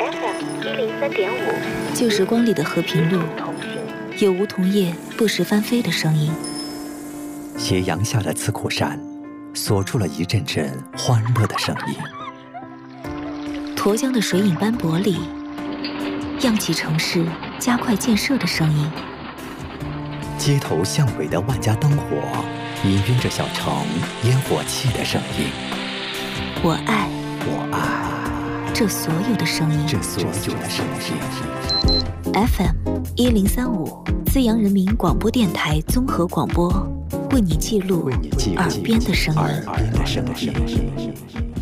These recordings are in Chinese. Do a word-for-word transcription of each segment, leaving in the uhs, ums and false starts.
F M 一零三点五， 旧时光里的和平路，有梧桐叶不时翻飞的声音。 斜阳下的刺口山，锁住了一阵阵欢乐的声音。 沱江的水影斑驳里，漾起城市加快建设的声音。 街头巷尾的万家灯火，氤氲着小城烟火气的声音。 我爱， 我爱这所有的声音， 这所有的声音。 F M 一零三五，资阳人民广播电台综合广播，为你记录耳边的声音。 耳边的声音。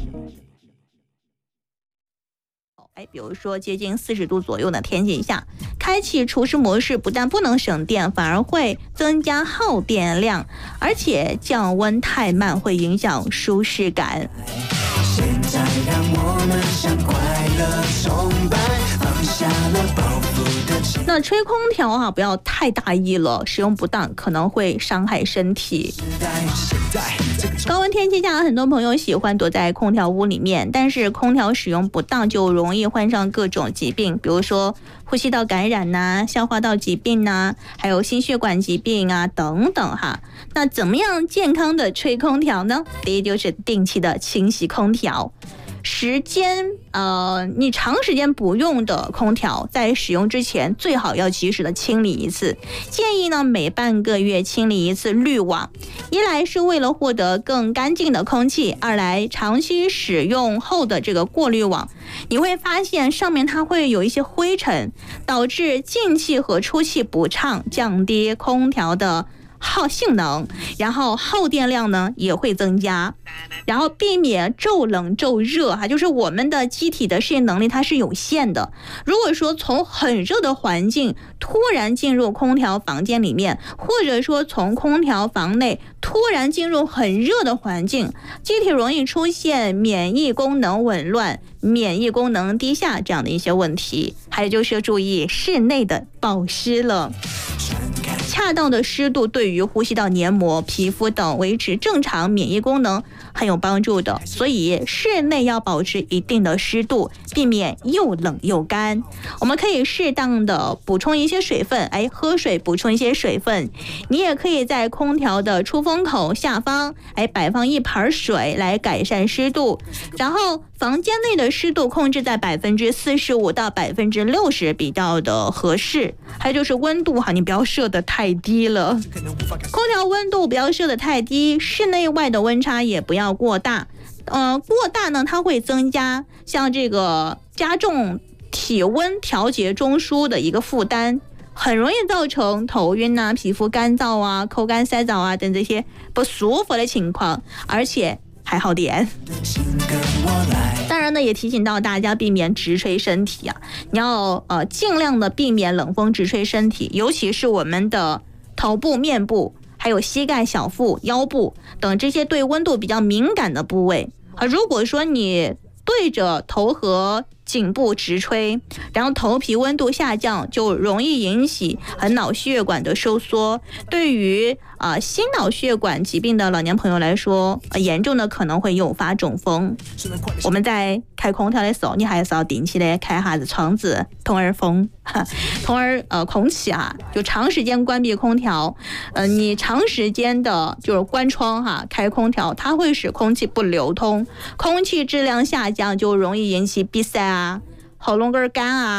哎，比如说接近四十度左右的天气下，开启除湿模式，不但不能省电，反而会增加耗电量，而且降温太慢会影响舒适感。现在让我们向快乐崇拜，放下了包袱的。那吹空调啊，不要太大意了，使用不当可能会伤害身体。高温天气下，很多朋友喜欢躲在空调屋里面，但是空调使用不当就容易患上各种疾病，比如说呼吸道感染呐、消化道疾病呐、还有心血管疾病啊等等哈。那怎么样健康的吹空调呢？第一就是定期的清洗空调。时间呃，你长时间不用的空调，在使用之前最好要及时的清理一次。建议呢，每半个月清理一次滤网，一来是为了获得更干净的空气，二来长期使用后的这个过滤网，你会发现上面它会有一些灰尘，导致进气和出气不畅，降低空调的耗性能，然后耗电量呢也会增加，然后避免骤冷骤热哈，就是我们的机体的适应能力它是有限的。如果说从很热的环境突然进入空调房间里面，或者说从空调房内突然进入很热的环境，机体容易出现免疫功能紊乱、免疫功能低下这样的一些问题。还有就是注意室内的保湿了。恰当的湿度对于呼吸道黏膜、皮肤等维持正常免疫功能很有帮助的，所以室内要保持一定的湿度，避免又冷又干。我们可以适当的补充一些水分，哎，喝水补充一些水分。你也可以在空调的出风口下方，哎，摆放一盆水来改善湿度，然后房间内的湿度控制在百分之四十五到百分之六十比较的合适。还有就是温度哈，你不要设得太低了，空调温度不要设得太低，室内外的温差也不要过大。呃，过大呢，它会增加像这个加重体温调节中枢的一个负担，很容易造成头晕啊、皮肤干燥啊、口干舌燥啊等这些不舒服的情况，而且还耗电。当然呢，也提醒到大家避免直吹身体啊，你要呃尽量的避免冷风直吹身体，尤其是我们的头部、面部，还有膝盖、小腹、腰部等这些对温度比较敏感的部位啊。如果说你对着头和颈部直吹，然后头皮温度下降，就容易引起很脑血管的收缩。对于啊、呃、心脑血管疾病的老年朋友来说，呃、严重的可能会诱发中风。我们在开空调的时候，你还是要定期的开下子窗子，通而风，通而呃空气啊，就长时间关闭空调，呃，你长时间的就是关窗哈，开空调，它会使空气不流通，空气质量下降，就容易引起鼻塞啊、喉咙根干啊。